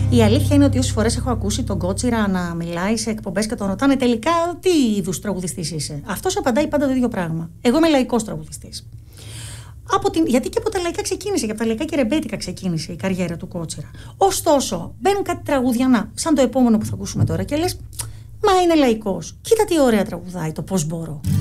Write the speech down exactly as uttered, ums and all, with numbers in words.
Η αλήθεια είναι ότι όσες φορές έχω ακούσει τον Κότσιρα να μιλάει σε εκπομπές και τον ρωτάνε τελικά τι είδους τραγουδιστής είσαι. Αυτός απαντάει πάντα το ίδιο πράγμα. Εγώ είμαι λαϊκός τραγουδιστής. Από την... Γιατί και από τα λαϊκά ξεκίνησε, και από τα λαϊκά και ρεμπέτικα ξεκίνησε η καριέρα του Κότσιρα. Ωστόσο, μπαίνουν κάτι τραγουδιανά, σαν το επόμενο που θα ακούσουμε τώρα, και λες, μα είναι λαϊκός. Κοίτα τι ωραία τραγουδάει το πώς μπορώ.